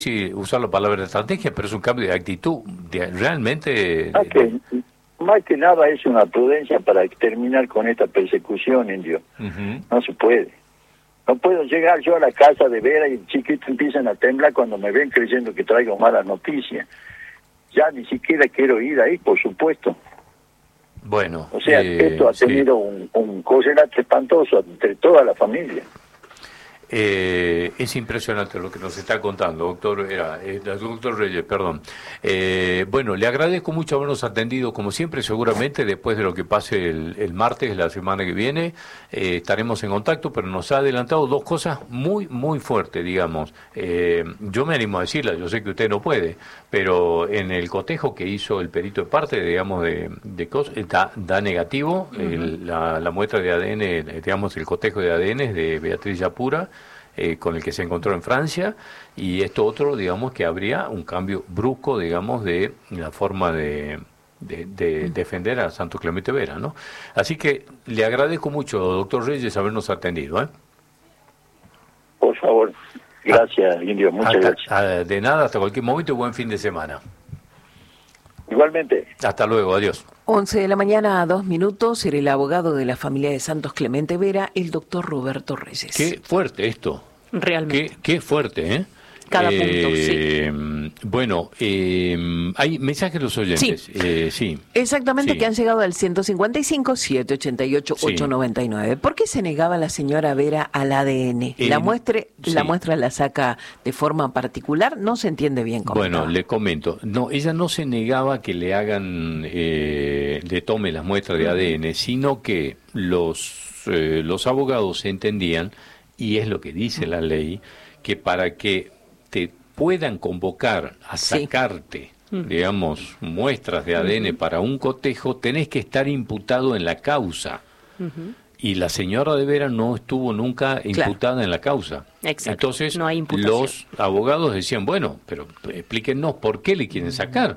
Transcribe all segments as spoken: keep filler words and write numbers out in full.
sí, usar la palabra estrategia, pero es un cambio de actitud, de, realmente... Más que, más que nada es una prudencia para terminar con esta persecución, indio. Uh-huh. No se puede. No puedo llegar yo a la casa de Vera y el chiquito empiezan a temblar cuando me ven creyendo que traigo malas noticias. Ya ni siquiera quiero ir ahí, por supuesto. Bueno, o sea, eh, esto ha tenido sí. un, un correlato espantoso entre toda la familia. Eh, es impresionante lo que nos está contando, doctor, era, eh, doctor Reyes, perdón. Eh, bueno, le agradezco mucho habernos atendido, como siempre, seguramente después de lo que pase el, el martes, la semana que viene, eh, estaremos en contacto, pero nos ha adelantado dos cosas muy, muy fuertes, digamos. Eh, yo me animo a decirla, yo sé que usted no puede, pero en el cotejo que hizo el perito de parte, digamos, de, de cosas, da, da negativo, uh-huh. el, la, la muestra de A D N, digamos, el cotejo de A D N es de Beatriz Yapura, Eh, con el que se encontró en Francia, y esto otro, digamos, que habría un cambio brusco, digamos, de la forma de, de, de defender a Santos Clemente Vera, ¿no? Así que le agradezco mucho, doctor Reyes, habernos atendido, ¿eh? Por favor, gracias, ah, Indio, muchas hasta, gracias. Ah, de nada, hasta cualquier momento y buen fin de semana. Igualmente. Hasta luego, adiós. once de la mañana a dos minutos, era el abogado de la familia de Santos Clemente Vera, el doctor Roberto Reyes. Qué fuerte esto. Realmente. Qué, qué fuerte, ¿eh? Cada eh, punto, sí. Bueno, eh, hay mensajes de los oyentes. Sí, eh, sí. Exactamente, sí. que han llegado al ciento cincuenta y cinco, setecientos ochenta y ocho, ochocientos noventa y nueve. Sí. ¿Por qué se negaba la señora Vera al A D N? Eh, la, muestre, sí. la muestra la saca de forma particular, no se entiende bien cómo. Bueno, estaba. Le comento. No, ella no se negaba que le hagan, eh, le tome las muestras de A D N, sino que los, eh, los abogados entendían, y es lo que dice la ley, que para que te puedan convocar a sacarte, sí. uh-huh. digamos, muestras de A D N uh-huh. para un cotejo, tenés que estar imputado en la causa. Uh-huh. Y la señora de Vera no estuvo nunca imputada claro. en la causa. Exacto. Entonces, no hay los abogados decían, bueno, pero explíquenos por qué le quieren sacar.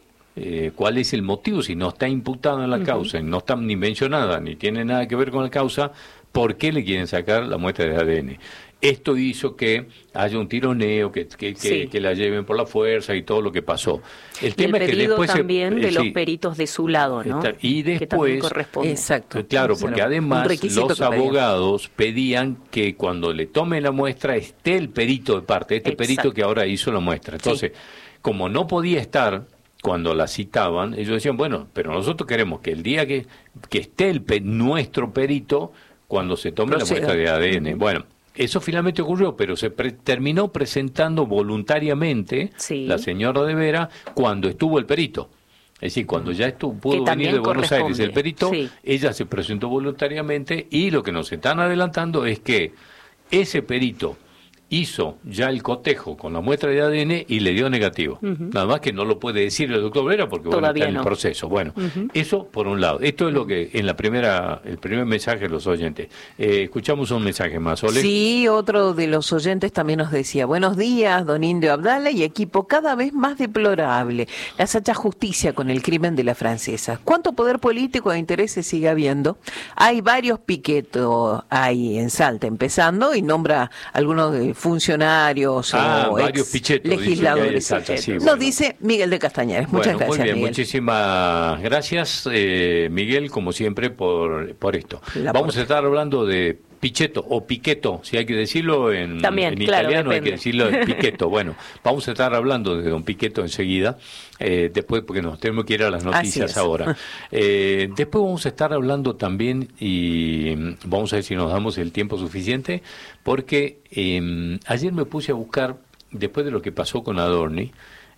Eh, ¿Cuál es el motivo? Si no está imputada en la uh-huh. causa, y no está ni mencionada, ni tiene nada que ver con la causa, ¿por qué le quieren sacar la muestra de A D N? Esto hizo que haya un tironeo, que, que, que, sí. que la lleven por la fuerza y todo lo que pasó. El tema y el es que después también se, de eh, los sí, peritos de su lado, ¿no? Y después, exacto, claro, porque además los abogados pedían que cuando le tomen la muestra esté el perito de parte, este exacto. perito que ahora hizo la muestra. Entonces, sí. como no podía estar cuando la citaban, ellos decían, bueno, pero nosotros queremos que el día que, que esté el nuestro perito, cuando se tome Proceda. la muestra de A D N. Uh-huh. Bueno, eso finalmente ocurrió, pero se pre- terminó presentando voluntariamente sí. la señora de Vera cuando estuvo el perito. Es decir, cuando ya estuvo, pudo venir de Buenos Aires el perito, sí. ella se presentó voluntariamente, y lo que nos están adelantando es que ese perito hizo ya el cotejo con la muestra de A D N y le dio negativo. Uh-huh. Nada más que no lo puede decir el doctor Vera porque bueno, está en no. el proceso. Bueno, uh-huh. eso por un lado. Esto es lo que en la primera, el primer mensaje de los oyentes. Eh, escuchamos un mensaje más, Ole. Sí, otro de los oyentes también nos decía, buenos días, don Indio Abdala y equipo, cada vez más deplorable la sacha justicia con el crimen de la francesa. ¿Cuánto poder político e intereses sigue habiendo? Hay varios piquetos ahí en Salta, empezando, y nombra algunos de funcionarios ah, o varios pichetos, legisladores. Salta, sí, Nos bueno. dice Miguel de Castañares. Muchas bueno, gracias, muy bien, Miguel. Muchísimas gracias, eh, Miguel, como siempre, por, por esto. La Vamos porta. a estar hablando de Pichetto o Piqueto, si hay que decirlo en, También, en claro, italiano, depende. hay que decirlo en Piquetto. Bueno, vamos a estar hablando de don Piquetto enseguida, eh, después porque nos tenemos que ir a las noticias ahora. Eh, después vamos a estar hablando también, y vamos a ver si nos damos el tiempo suficiente, porque eh, ayer me puse a buscar, después de lo que pasó con Adorni,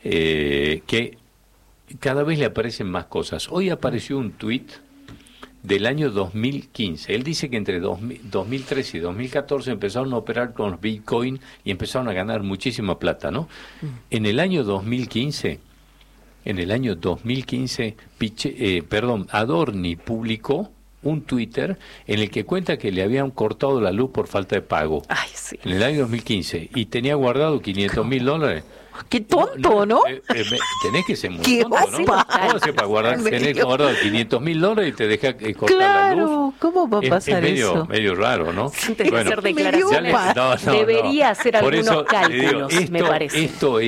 eh, que cada vez le aparecen más cosas. Hoy apareció un tuit del año dos mil quince. Él dice que entre dos mil trece y dos mil catorce empezaron a operar con los Bitcoin y empezaron a ganar muchísima plata, ¿no? Mm. En el año dos mil quince, en el año dos mil quince, Piche, eh, perdón, Adorni publicó un Twitter en el que cuenta que le habían cortado la luz por falta de pago. Ay, sí. En el año dos mil quince. Y tenía guardado quinientos mil dólares. Qué tonto, ¿no? Eh, eh, me, tenés que ser muy ¿Qué tonto, ¿no? ¿Cómo haces para guardar? Tenés guardado quinientos mil dólares y te deja eh, cortar claro, la luz. ¿cómo va a pasar es, es medio, eso? medio raro, ¿no? Tiene que hacer declaraciones. No, no, Debería no. hacer Por algunos eso, cálculos, digo, esto, me parece. Esto